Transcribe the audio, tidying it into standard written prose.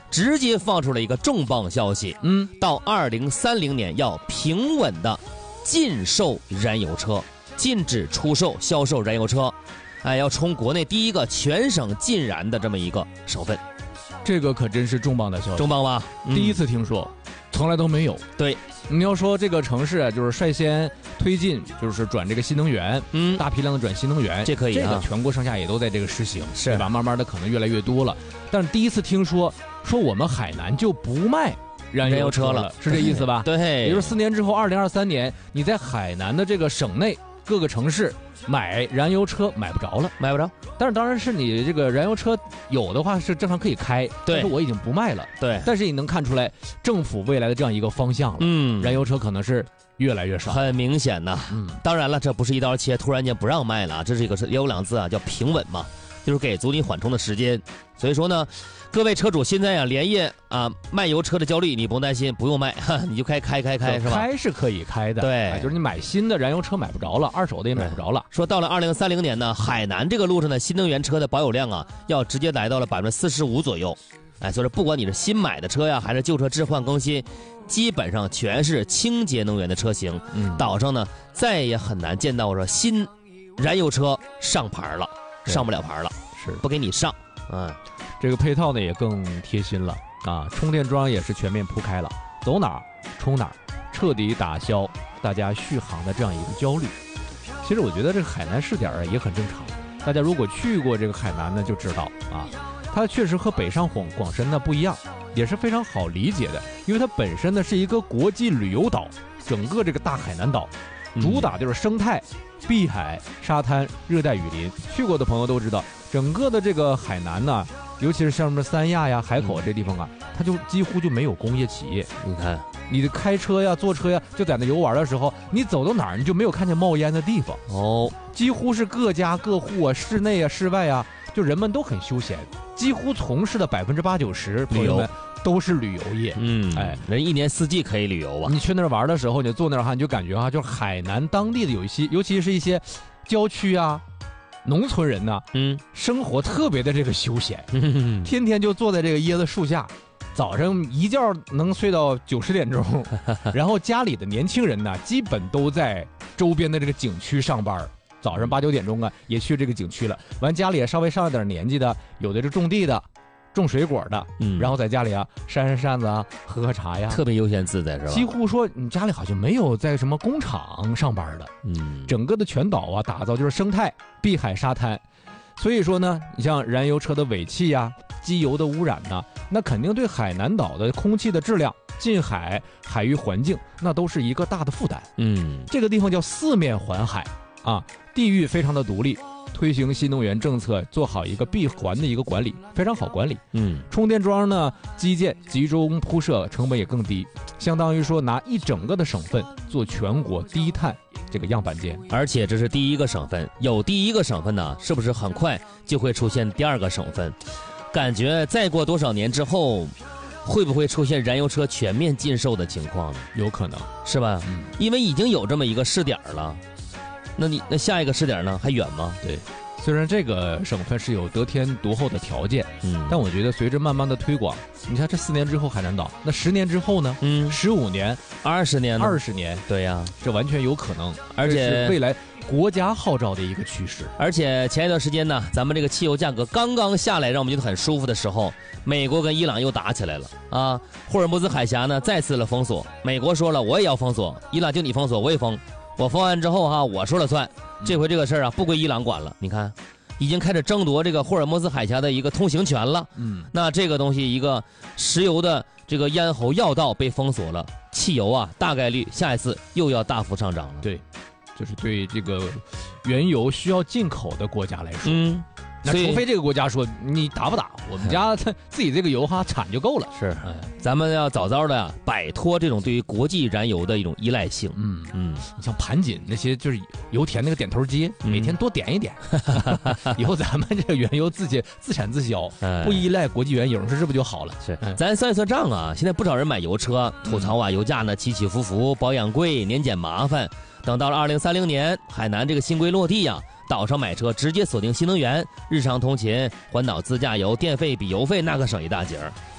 直接放出了一个重磅消息，到2030年要平稳的禁售燃油车，禁止出售销售燃油车，要冲国内第一个全省禁燃的这么一个省份。 这个可真是重磅的消息， 重磅吧？ 第一次听说，从来都没有。 对， 你要说这个城市啊，就是率先推进，就是转这个新能源，大批量的转新能源， 这可以， 这个全国上下也都在这个实行， 是对吧？慢慢的可能越来越多了。但是第一次听说我们海南就不卖燃油车了，是这意思吧？ 对， 也就是4年之后，2023年，你在海南的这个省内各个城市买燃油车买不着了， 买不着。 但是当然是你这个燃油车有的话是正常可以开， 对， 但是我已经不卖了， 对。 但是你能看出来政府未来的这样一个方向了，燃油车可能是越来越少， 很明显呐。当然了，这不是一刀切，突然间不让卖了，这是一个也有2字啊，叫平稳嘛，就是给足你缓冲的时间。所以说呢，各位车主现在连夜卖油车的焦虑你不用担心，不用卖，你就开是吧？ 开是可以开的， 对， 就是你买新的燃油车买不着了，二手的也买不着了。 说到了2030年呢，海南这个路上的新能源车的保有量要直接来到了45%左右。所以说不管你是新买的车呀，还是旧车置换更新，基本上全是清洁能源的车型。岛上呢再也很难见到说新燃油车上牌了，上不了牌了， 是不给你上。 这个配套呢也更贴心了啊，充电桩也是全面铺开了，走哪儿充哪儿，彻底打消大家续航的这样一个焦虑。其实我觉得这个海南试点也很正常，大家如果去过这个海南呢就知道它确实和北上广深呢不一样，也是非常好理解的，因为它本身呢是一个国际旅游岛，整个这个大海南岛主打就是生态、碧海、沙滩、热带雨林。去过的朋友都知道，整个的这个海南呢，尤其是像什么三亚呀、海口这地方它就几乎就没有工业企业。 你看， 你开车呀、坐车呀，就在那游玩的时候，你走到哪儿你就没有看见冒烟的地方几乎是各家各户室内室外就人们都很休闲，几乎从事的80%-90%朋友们都是旅游业。 人一年四季可以旅游你去那儿玩的时候，你坐那儿你就感觉就是海南当地的有一些，尤其是一些郊区农村人生活特别的这个休闲，天天就坐在这个椰子树下，早上一觉能睡到9-10点钟，然后家里的年轻人基本都在周边的这个景区上班。早上8-9点钟也去这个景区了，完家里也稍微上一点年纪的，有的是种地的、种水果的，然后在家里扇扇子喝茶呀， 特别悠闲自在是吧？ 几乎说你家里好像没有在什么工厂上班的，整个的全岛打造就是生态、碧海、沙滩。所以说呢，你像燃油车的尾气机油的污染那肯定对海南岛的空气的质量、近海海域环境那都是一个大的负担。这个地方叫四面环海地域非常的独立，推行新能源政策，做好一个闭环的一个管理，非常好管理。充电桩呢，基建集中铺设，成本也更低，相当于说拿一整个的省份做全国低碳这个样板间。 而且这是第一个省份，有第一个省份呢，是不是很快就会出现第二个省份？感觉再过多少年之后，会不会出现燃油车全面禁售的情况呢？ 有可能， 是吧？因为已经有这么一个试点了。那下一个试点呢？还远吗？ 对，虽然这个省份是有得天独厚的条件，但我觉得随着慢慢的推广，你看这4年之后海南岛，那10年之后呢？15年、 20年、 20年， 对呀， 这完全有可能， 而且是未来国家号召的一个趋势。 而且前一段时间呢，咱们这个汽油价格刚刚下来，让我们觉得很舒服的时候，美国跟伊朗又打起来了霍尔木兹海峡呢再次的封锁，美国说了我也要封锁，伊朗就你封锁我也封。我封完之后我说了算，这回这个事儿不归伊朗管了。你看，已经开始争夺这个霍尔木兹海峡的一个通行权了。那这个东西，一个石油的这个咽喉要道被封锁了，汽油大概率下一次又要大幅上涨了。 对，就是对这个原油需要进口的国家来说，那除非这个国家说你打不打，我们家自己这个油产就够了。 是，咱们要早早的摆脱这种对于国际燃油的一种依赖性。 你像盘锦那些就是油田那个点头机，每天多点一点，以后咱们这个原油自产自销，不依赖国际原油，这不就好了？ 是，咱算一算账现在不少人买油车，吐槽油价呢起起伏伏，保养贵，年检麻烦。等到了2030年，海南这个新规落地岛上买车直接锁定新能源，日常通勤、环岛自驾游，电费比油费那可省一大截儿。